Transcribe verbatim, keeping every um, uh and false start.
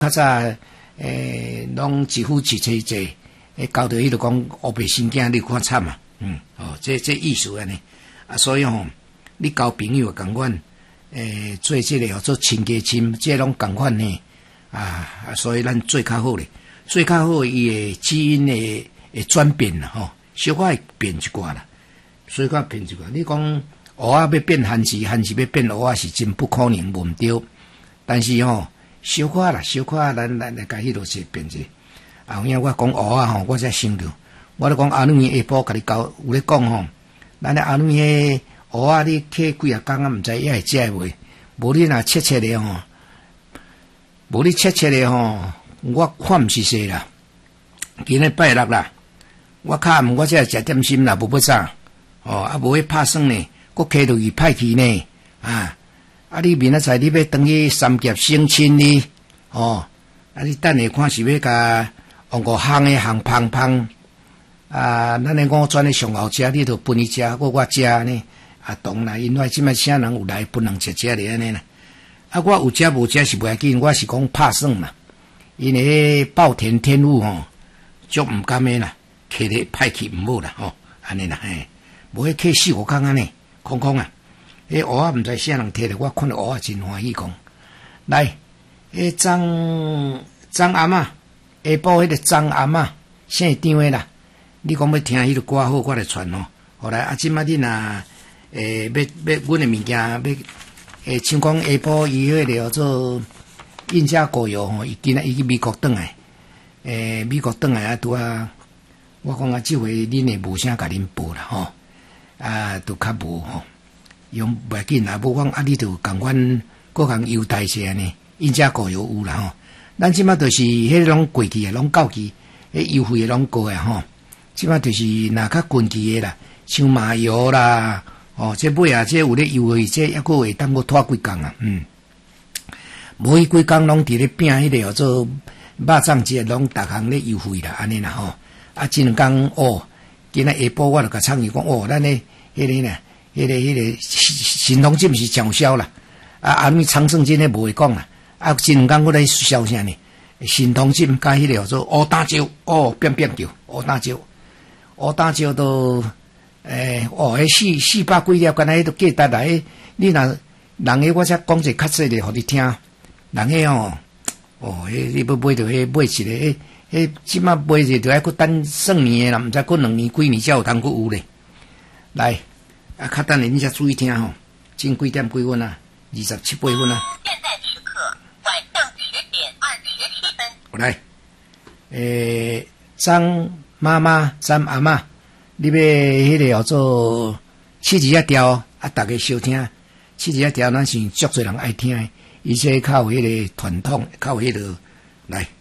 较早诶，拢一夫一妻制，诶，搞到伊就讲乌白神经，你看惨嘛，嗯，哦，这这意思安尼啊，所以吼，你交朋友共款，诶，做这个做亲家亲，这拢共款呢，啊，所以咱做较好咧，做较好伊诶基因诶会转变啦，吼，小可会变一寡啦，所以较变一寡。你讲蚵仔要变番薯，番薯要变蚵仔是真不可能，无毋对，但是吼。小可啦，小可，咱咱来甲迄落是变者。啊，有影我讲蚵仔吼，我才想着，我咧讲阿女下晡甲你教，有咧讲吼，咱咧阿女迄蚵仔你摕几啊工啊，毋知伊会食袂？无你若切切咧吼，无你切切咧吼，我看毋是说啦。今日拜六啦，我卡毋我才食点心啦，无要啥，哦，啊无去拍算呢，佫摕落去歹去呢，啊。啊！你明仔载你要等去三峡省亲呢？哦，啊！你等下看是要甲用个烘诶烘芳芳啊！咱诶五转诶上后食，你著分伊食，我我食呢。啊，当然，因为即摆啥人有来分人食食咧安尼啦。啊，我有食无食是袂要紧，我是讲拍算嘛。因为暴殄天物吼，足毋甘诶啦，摕咧歹去毋好啦吼，安尼啦嘿，无迄摕四五工安尼，空空啊。迄蚵仔毋知啥人摕咧，我看到蚵仔真欢喜讲。来，迄张张阿嬷，下晡迄个张阿嬷姓张诶啦。你讲要听迄个歌好，我来传吼。后来啊，即摆你若诶要要阮诶物件要诶，像讲下晡伊迄个叫做印加果油吼，伊今仔伊去美国转来，诶美国转来啊，拄啊，我讲啊，即回恁诶无啥甲恁报啦吼，啊，都较无吼。用袂要紧啦，无讲啊，你著共阮各项优待些呢，因遮固有有啦吼。咱即摆著是迄拢过去诶，拢过去，迄优惠诶拢过啊吼。即摆著是若较近期诶啦，像麻油啦，哦，这尾啊，这有咧优惠，这抑佫会当佫拖几工啊，嗯。无伊几工拢伫咧拼迄个叫做肉粽节，拢逐项咧优惠啦，安尼啦吼。啊，即两工哦，今仔下晡我著甲创意讲哦，咱咧迄个呢。迄、那个、迄、那个神通金是上销啦，啊啊！咪长胜金咧无会讲啦，啊，前两工我咧销啥呢？神通金加迄个叫做乌打蕉，哦，变变叫乌打蕉，乌打蕉都诶，哦，迄四四百几粒，干那迄都价值来。你若人个我才讲者较细咧，互你听。人个哦，哦，迄你要买着迄买一个，迄迄即马买者着爱佫等算年啦，毋知佫两年几年才有通佫有咧。来。啊，较等下你才注意听吼，今几点几分啊？二十七八分啊。现在时刻晚上十点二十七分。来，诶，张妈妈、张阿嬷，你要迄个叫做七字一条啊，大家收听。七字一条，咱是足侪人爱听，而且较有迄个传统，较有迄个来。